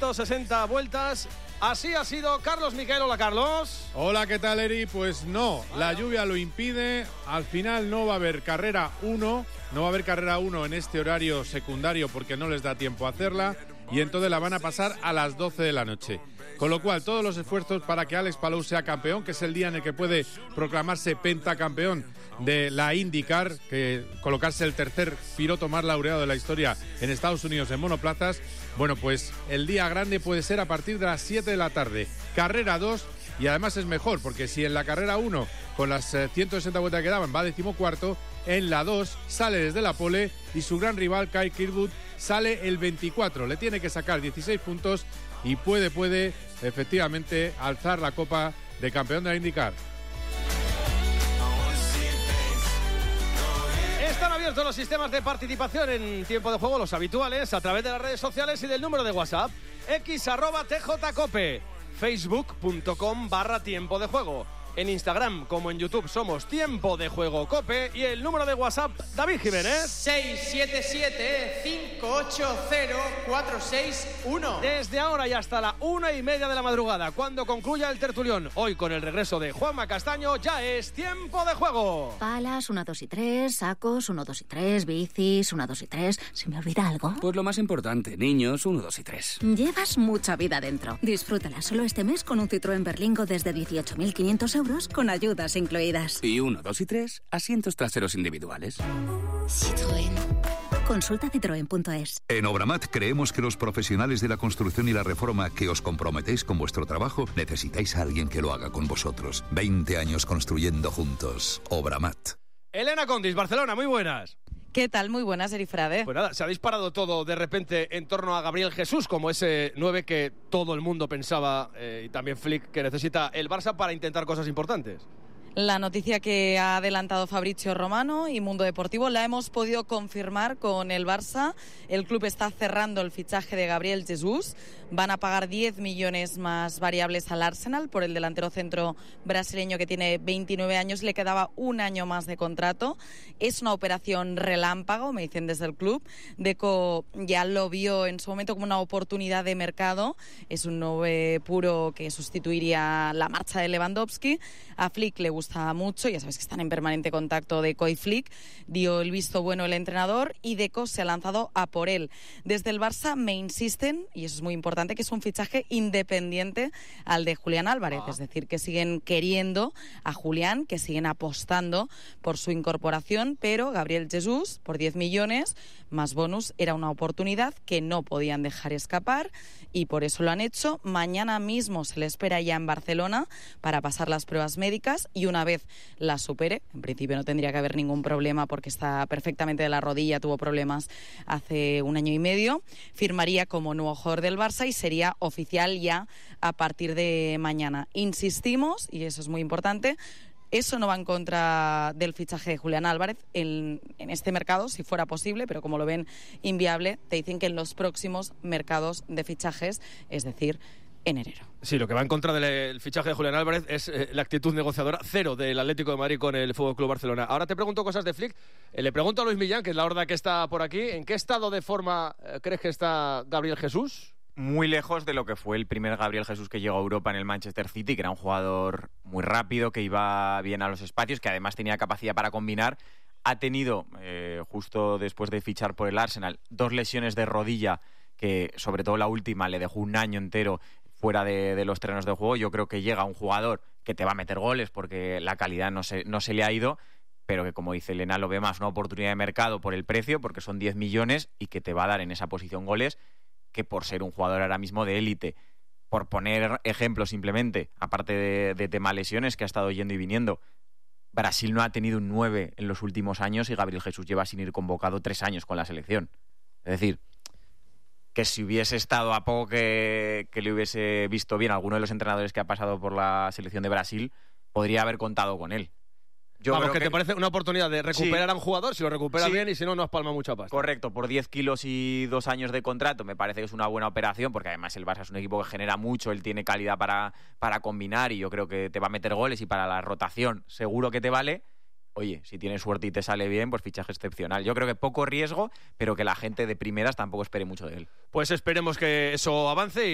160 vueltas. Así ha sido Carlos Miquel. Hola, Carlos. Hola, ¿qué tal, Eri? Pues no, la lluvia lo impide. Al final no va a haber carrera 1. No va a haber carrera 1 en este horario secundario porque no les da tiempo a hacerla. Y entonces la van a pasar a las 12 de la noche. Con lo cual, todos los esfuerzos para que Alex Palou sea campeón, que es el día en el que puede proclamarse pentacampeón de la IndyCar, que colocarse el tercer piloto más laureado de la historia en Estados Unidos en monoplazas. Bueno, pues el día grande puede ser a partir de las 7 de la tarde. Carrera 2, y además es mejor, porque si en la carrera 1, con las 160 vueltas que daban, va 14º, en la 2 sale desde la pole y su gran rival, Kyle Kirkwood, sale el 24. Le tiene que sacar 16 puntos y puede efectivamente alzar la copa de campeón de la IndyCar. Están abiertos los sistemas de participación en tiempo de juego, los habituales, a través de las redes sociales y del número de WhatsApp, x@tjcope, facebook.com/tiempo de juego. En Instagram como en YouTube somos Tiempo de Juego Cope y el número de WhatsApp, David Jiménez. 677-580-461. Desde ahora y hasta la 1:30 de la madrugada, cuando concluya el tertulión, hoy con el regreso de Juanma Castaño, ya es Tiempo de Juego. Palas, 1, 2 y 3, sacos, 1, 2 y 3, bicis, 1, 2 y 3. ¿Se me olvida algo? Pues lo más importante, niños, 1, 2 y 3. Llevas mucha vida dentro. Disfrútala solo este mes con un Citroën Berlingo desde 18.500 euros con ayudas incluidas. Y 1, 2 y 3, asientos traseros individuales. Citroën. Consulta citroen.es. En Obramat creemos que los profesionales de la construcción y la reforma que os comprometéis con vuestro trabajo necesitáis a alguien que lo haga con vosotros. 20 años construyendo juntos. Obramat. Elena Condis, Barcelona, muy buenas. ¿Qué tal? Muy buenas, Erifrade. Pues nada, se ha disparado todo de repente en torno a Gabriel Jesús, como ese 9 que todo el mundo pensaba, y también Flick, que necesita el Barça para intentar cosas importantes. La noticia que ha adelantado Fabrizio Romano y Mundo Deportivo la hemos podido confirmar con el Barça. El club está cerrando el fichaje de Gabriel Jesús. Van a pagar 10 millones más variables al Arsenal por el delantero centro brasileño que tiene 29 años. Le quedaba un año más de contrato. Es una operación relámpago, me dicen desde el club. Deco ya lo vio en su momento como una oportunidad de mercado. Es un 9 puro que sustituiría la marcha de Lewandowski. A Flick le gusta mucho, ya sabes que están en permanente contacto Deco y Flick. Dio el visto bueno el entrenador y Deco se ha lanzado a por él. Desde el Barça me insisten, y eso es muy importante, que es un fichaje independiente al de Julián Álvarez, es decir, que siguen queriendo a Julián, que siguen apostando por su incorporación, pero Gabriel Jesús, por 10 millones más bonus, era una oportunidad que no podían dejar escapar y por eso lo han hecho. Mañana mismo se le espera ya en Barcelona para pasar las pruebas médicas y una vez la supere, en principio no tendría que haber ningún problema porque está perfectamente de la rodilla, tuvo problemas hace un año y medio, firmaría como nuevo jugador del Barça y sería oficial ya a partir de mañana. Insistimos, y eso es muy importante, eso no va en contra del fichaje de Julián Álvarez en este mercado, si fuera posible, pero como lo ven inviable, te dicen que en los próximos mercados de fichajes, es decir, en enero. Sí, lo que va en contra del fichaje de Julián Álvarez es la actitud negociadora cero del Atlético de Madrid con el Fútbol Club Barcelona. Ahora te pregunto cosas de Flick. Le pregunto a Luis Millán, que es la horda que está por aquí, ¿en qué estado de forma crees que está Gabriel Jesús? Muy lejos de lo que fue el primer Gabriel Jesús que llegó a Europa en el Manchester City, que era un jugador muy rápido, que iba bien a los espacios, que además tenía capacidad para combinar. Ha tenido, justo después de fichar por el Arsenal, 2 lesiones de rodilla, que sobre todo la última le dejó un año entero fuera de los terrenos de juego. Yo creo que llega un jugador que te va a meter goles porque la calidad no se le ha ido, pero que, como dice Elena, lo ve más una oportunidad de mercado por el precio, porque son 10 millones y que te va a dar en esa posición goles, que por ser un jugador ahora mismo de élite. Por poner ejemplos simplemente, aparte de tema lesiones, que ha estado yendo y viniendo, Brasil no ha tenido un 9 en los últimos años y Gabriel Jesús lleva sin ir convocado 3 años con la selección. Es decir, que si hubiese estado a poco que le hubiese visto bien alguno de los entrenadores que ha pasado por la selección de Brasil, podría haber contado con él. Vamos, que te parece una oportunidad de recuperar a un jugador, si lo recuperas bien, y si no, no has palmado mucha pasta. Correcto, por 10 kilos y 2 años de contrato me parece que es una buena operación, porque además el Barça es un equipo que genera mucho, él tiene calidad para combinar y yo creo que te va a meter goles y para la rotación seguro que te vale. Oye, si tienes suerte y te sale bien, pues fichaje excepcional. Yo creo que poco riesgo, pero que la gente de primeras tampoco espere mucho de él. Pues esperemos que eso avance.